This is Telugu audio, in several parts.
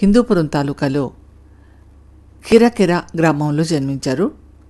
హిందూపురం తాలూకాలో కిరకిర గ్రామంలో జన్మించారు.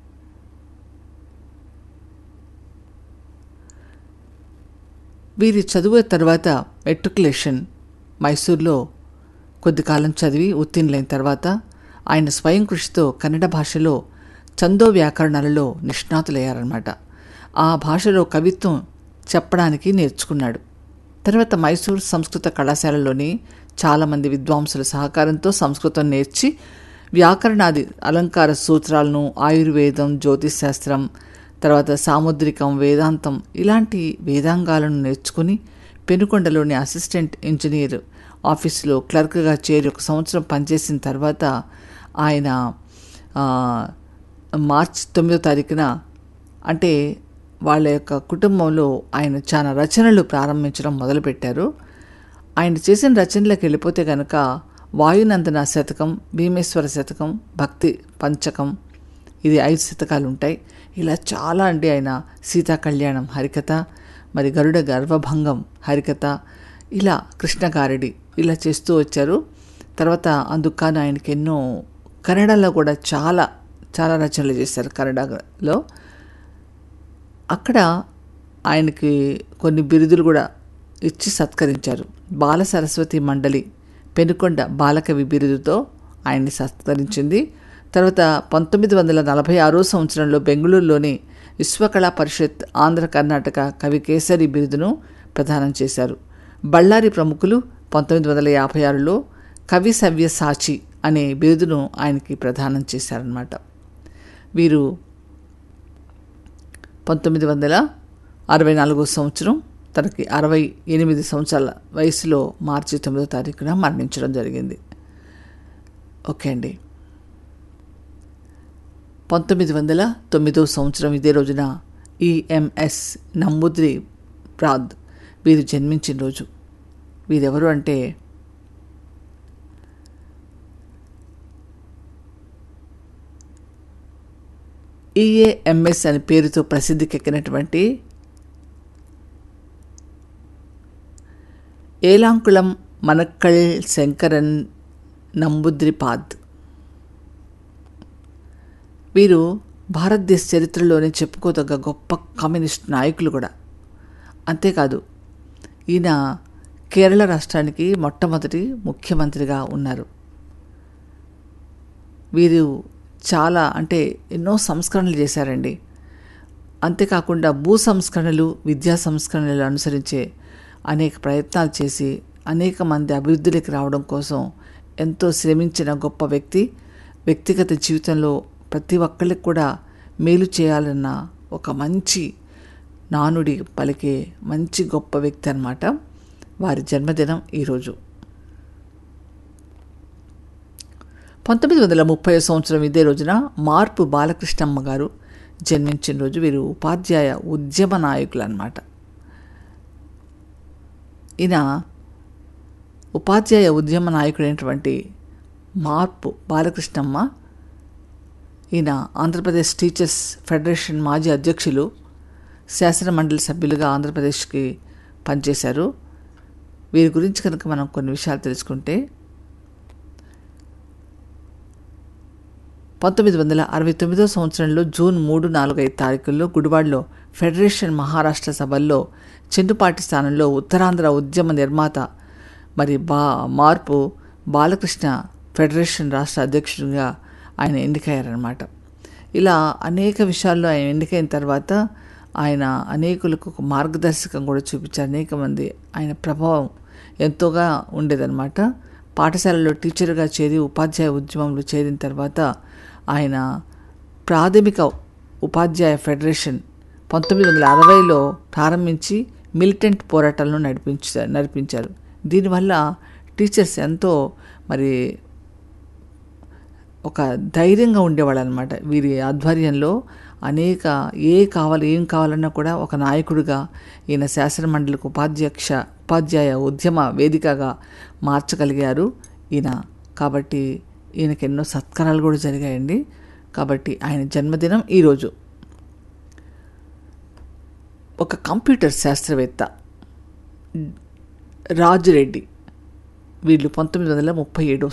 వీరి చదువు తర్వాత మెట్రికులేషన్ మైసూర్లో కొద్ది కాలం చదివి ఉత్తీర్ణులైన తర్వాత ఆయన స్వయం కృషితో కన్నడ భాషలో ఛందో వ్యాకరణాలలో నిష్ణాతులయ్యారన్నమాట. ఆ భాషలో కవిత్వం చెప్పడానికి నేర్చుకున్నాడు. తర్వాత మైసూర్ సంస్కృత కళాశాలలోని చాలామంది విద్వాంసుల సహకారంతో సంస్కృతం నేర్చి వ్యాకరణాది అలంకార సూత్రాలను, ఆయుర్వేదం, జ్యోతిశాస్త్రం, తర్వాత సాముద్రికం, వేదాంతం ఇలాంటి వేదాంగాలను నేర్చుకుని పెనుకొండలోని అసిస్టెంట్ ఇంజనీర్ ఆఫీసులో క్లర్క్గా చేరి 1 సంవత్సరం పనిచేసిన తర్వాత ఆయన మార్చి 9వ తారీఖున అంటే వాళ్ళ యొక్క కుటుంబంలో ఆయన చాలా రచనలు ప్రారంభించడం మొదలుపెట్టారు. ఆయన చేసిన రచనలకు వెళ్ళిపోతే కనుక వాయునందన శతకం, భీమేశ్వర శతకం, భక్తి పంచకం, ఇది 5 శతకాలు ఉంటాయి. ఇలా చాలా ఆయన సీతా కళ్యాణం హరికథ, మరి గరుడ గర్వభంగం హరికథ, ఇలా కృష్ణగారడి ఇలా చేస్తూ వచ్చారు. తర్వాత అందుకు ఆయనకి ఎన్నో కన్నడలో కూడా చాలా చాలా రచనలు చేశారు. కన్నడలో అక్కడ ఆయనకి కొన్ని బిరుదులు కూడా ఇచ్చి సత్కరించారు. బాల సరస్వతి మండలి పెనుకొండ బాలకవి బిరుదుతో ఆయన్ని సత్కరించింది. తర్వాత 1946 సంవత్సరంలో బెంగళూరులోని విశ్వకళా పరిషత్ ఆంధ్ర కర్ణాటక కవి కేసరి బిరుదును ప్రదానం చేశారు. బళ్ళారి ప్రముఖులు 1956లో కవి సవ్య సాచి అనే బిరుదును ఆయనకి ప్రదానం చేశారన్నమాట. వీరు 1964 సంవత్సరం తనకి 68 సంవత్సరాల వయసులో మార్చి 9వ తారీఖున మరణించడం జరిగింది. ఓకే అండి. 1909 సంవత్సరం ఇదే రోజున ఈఎంఎస్ నంబూద్రి ప్రాద్ వీరు జన్మించిన రోజు. వీరెవరు అంటే ఈఏఎంఎస్ అనే పేరుతో ప్రసిద్ధికెక్కినటువంటి ఏలాంకుళం మనక్కళ్ శంకరన్ నంబూద్రిపాద్. వీరు భారతదేశ చరిత్రలోనే చెప్పుకోదగ్గ గొప్ప కమ్యూనిస్ట్ నాయకులు కూడా. అంతేకాదు ఈయన కేరళ రాష్ట్రానికి మొట్టమొదటి ముఖ్యమంత్రిగా ఉన్నారు. వీరు చాలా ఎన్నో సంస్కరణలు చేశారండి. అంతేకాకుండా భూ సంస్కరణలు, విద్యా సంస్కరణలు అనుసరించే అనేక ప్రయత్నాలు చేసి అనేక మంది అభివృద్ధిలోకి రావడం కోసం ఎంతో శ్రమించిన గొప్ప వ్యక్తి. వ్యక్తిగత జీవితంలో ప్రతి ఒక్కరికి కూడా మేలు చేయాలన్న ఒక మంచి నానుడి పలికే మంచి గొప్ప వ్యక్తి అన్నమాట. వారి జన్మదినం ఈరోజు. 1930 సంవత్సరం ఇదే రోజున మార్పు బాలకృష్ణమ్మ గారు జన్మించిన రోజు. వీరు ఉపాధ్యాయ ఉద్యమ నాయకులు అన్నమాట. ఈయన ఉపాధ్యాయ ఉద్యమ నాయకుడైనటువంటి మార్పు బాలకృష్ణమ్మ, ఈయన ఆంధ్రప్రదేశ్ టీచర్స్ ఫెడరేషన్ మాజీ అధ్యక్షులు, శాసన మండలి సభ్యులుగా ఆంధ్రప్రదేశ్కి పనిచేశారు. వీరి గురించి కనుక మనం కొన్ని విషయాలు తెలుసుకుంటే 1969 సంవత్సరంలో జూన్ 3, 4, 5 తారీఖుల్లో గుడివాడలో ఫెడరేషన్ మహారాష్ట్ర సభల్లో చెన్నుపాటి స్థానంలో ఉత్తరాంధ్ర ఉద్యమ నిర్మాత మరి మార్పు బాలకృష్ణ ఫెడరేషన్ రాష్ట్ర అధ్యక్షుడిగా ఆయన ఎన్నికయ్యారన్నమాట. ఇలా అనేక విషయాల్లో ఆయన ఎన్నికైన తర్వాత ఆయన అనేకులకు ఒక మార్గదర్శకం కూడా చూపించారు. అనేక మంది ఆయన ప్రభావం ఎంతోగా ఉండేదన్నమాట. పాఠశాలలో టీచర్గా చేరి ఉపాధ్యాయ ఉద్యమంలో చేరిన తర్వాత ఆయన ప్రాథమిక ఉపాధ్యాయ ఫెడరేషన్ 1960లో ప్రారంభించి మిలిటెంట్ పోరాటాలను నడిపించారు. దీనివల్ల టీచర్స్ ఎంతో మరి ఒక ధైర్యంగా ఉండేవాళ్ళు అనమాట. వీరి ఆధ్వర్యంలో అనేక ఏం కావాలన్నా కూడా ఒక నాయకుడిగా ఈయన శాసన మండలికి ఉపాధ్యాయ ఉద్యమ వేదికగా మార్చగలిగారు ఈయన. కాబట్టి ఈయనకి ఎన్నో సత్కారాలు కూడా జరిగాయండి. కాబట్టి ఆయన జన్మదినం ఈరోజు. ఒక కంప్యూటర్ శాస్త్రవేత్త రాజురెడ్డి, వీళ్ళు 1937